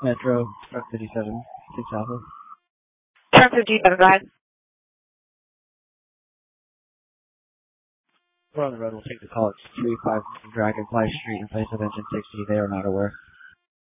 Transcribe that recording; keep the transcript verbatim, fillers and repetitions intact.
Metro, truck fifty-seven, six Alpha. Truck fifty-seven, go ahead. We're on the road. We'll take the call. It's three five Dragonfly Street in place of engine sixty. They are not aware.